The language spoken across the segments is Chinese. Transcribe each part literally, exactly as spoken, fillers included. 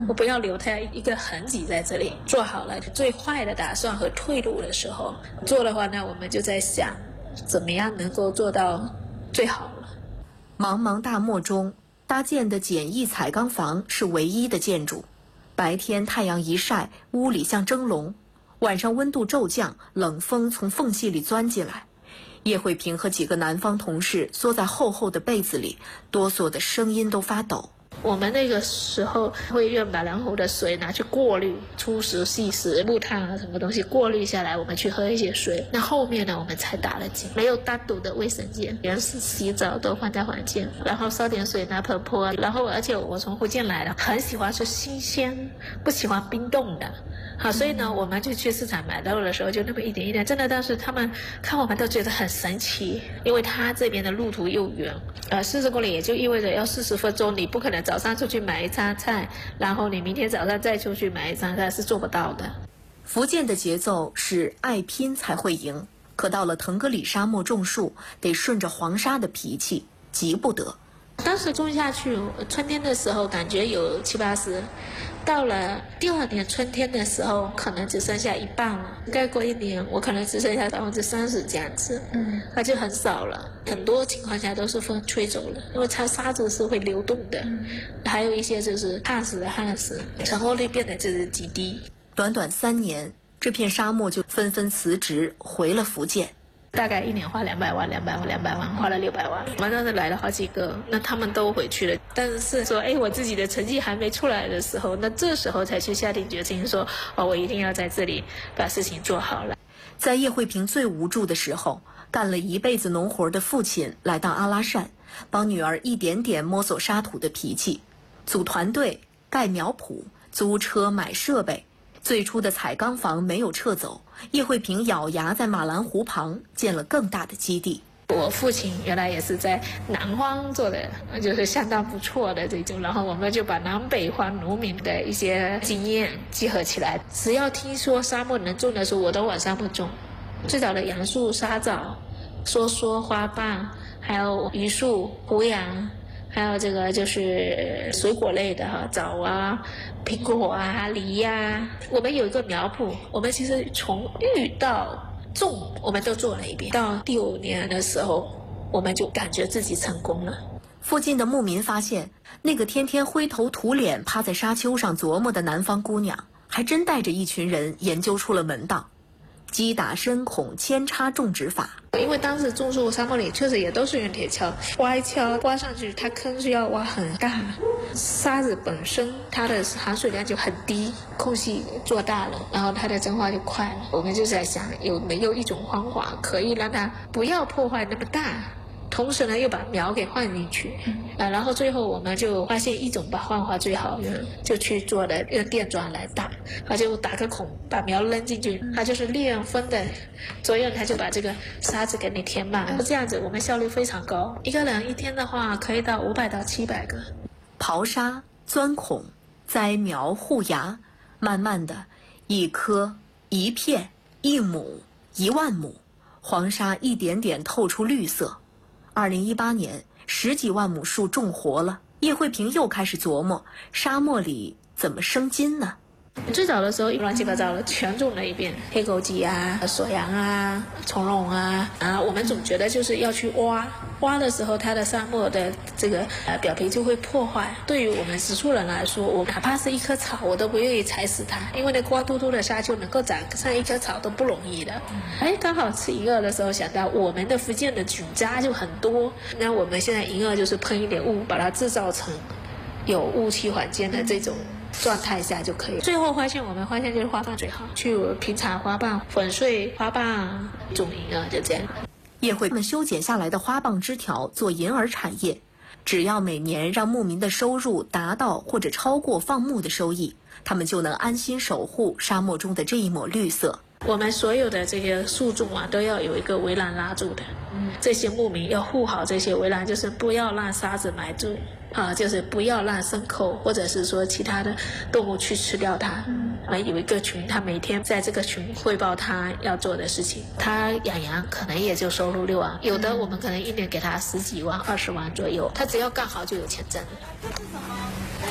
我不要留下一个痕迹在这里。做好了最坏的打算和退路的时候，做的话呢，我们就在想怎么样能够做到最好了。 茫茫大漠中搭建的简易彩钢房是唯一的建筑，白天太阳一晒，屋里像蒸笼，晚上温度骤降，冷风从缝隙里钻进来。叶慧萍和几个南方同事缩在厚厚的被子里，哆嗦的声音都发抖。 我们那个时候会用马兰湖的水拿去过滤粗食细食木炭啊什么东西过滤下来，我们去喝一些水。那后面呢我们才打了井，没有单独的卫生间，连是洗澡都放在房间，然后烧点水拿盆泼。然后而且我从福建来的，很喜欢吃新鲜，不喜欢冰冻的。好，所以呢我们就去市场买肉的时候就那么一点一点，真的当时他们看我们都觉得很神奇，因为他这边的路途又远，呃四十公里也就意味着要四十分钟，你不可能早上出去买一餐菜，然后你明天早上再出去买一餐菜，是做不到的。 福建的节奏是爱拼才会赢，可到了腾格里沙漠种树，得顺着黄沙的脾气，急不得。 当时种下去，春天的时候感觉有七八十，到了第二年春天的时候，可能只剩下一半了。再过一年，我可能只剩下百分之三十这样子，嗯，那就很少了。很多情况下都是风吹走了，因为它沙子是会流动的，嗯、还有一些就是旱死的旱死，成活率变得就是极低。 短短三年，这片沙漠就纷纷辞职回了福建。 大概一年花两百万，两百万，两百万，花了六百万。我们当时来了好几个，那他们都回去了。但是说，哎，我自己的成绩还没出来的时候，那这时候才去下定决心说，哦，我一定要在这里把事情做好了。 在叶慧萍最无助的时候，干了一辈子农活的父亲来到阿拉善，帮女儿一点点摸索沙土的脾气，组团队、盖苗圃、租车买设备。最初的彩钢房没有撤走，叶慧萍咬牙在马兰湖旁建了更大的基地。 我父亲原来也是在南方做的，就是相当不错的这种，然后我们就把南北方农民的一些经验集合起来。只要听说沙漠能种的时候，我都往沙漠种。最早的杨树、沙枣、梭梭、花瓣，还有榆树、胡杨，还有这个就是水果类的哈，枣啊、苹果啊、梨呀、啊。我们有一个苗圃，我们其实从育到种我们都做了一遍。到第五年的时候，我们就感觉自己成功了。 附近的牧民发现，那个天天灰头土脸趴在沙丘上琢磨的南方姑娘，还真带着一群人研究出了门道。击打深孔扦插种植法， 因为当时种树沙漠里确实也都是用铁锹，挖一锹挖上去，它坑是要挖很大，沙子本身它的含水量就很低，空隙做大了，然后它的蒸发就快了。我们就在想有没有一种方法可以让它不要破坏那么大，同时呢又把苗给换进去，啊，然后最后我们就发现一种把方法最好用，就去做了用电钻来打，它就打个孔把苗扔进去，它就是利用风的作用，它就把这个沙子给你填满，这样子我们效率非常高，一个人一天的话可以到五百到七百个。 刨沙、钻孔、栽苗、护芽，慢慢的，一棵、一片、一亩、一万亩，黄沙一点点透出绿色。二零一八年，十几万亩树种活了。叶慧萍又开始琢磨，沙漠里怎么生金呢？ 最早的时候乱七八糟的全种了一遍，黑枸杞啊、锁阳啊、从容啊啊，我们总觉得就是要去挖，挖的时候它的沙漠的这个呃表皮就会破坏。对于我们植树人来说，我哪怕是一棵草，我都不愿意踩死它，因为那光秃秃的沙丘能够长上一棵草都不容易的。哎，刚好吃银耳的时候想到，我们的福建的菌渣就很多，那我们现在银耳就是喷一点雾，把它制造成有雾气环境的这种状态下就可以。最后发现我们发现就是花瓣最好，去平常花瓣粉碎花瓣种银耳，就这样。 叶慧们修剪下来的花棒枝条做银耳产业，只要每年让牧民的收入达到或者超过放牧的收益，他们就能安心守护沙漠中的这一抹绿色。 我们所有的这些树种啊，都要有一个围栏拉住的。嗯，这些牧民要护好这些围栏，就是不要让沙子埋住。啊，就是不要让牲口或者是说其他的动物去吃掉它。嗯，啊，有一个群，他每天在这个群汇报他要做的事情。他养羊可能也就收入六万，有的我们可能一年给他十几万、二十万左右，他只要干好就有钱挣。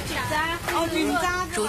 哦，卷渣。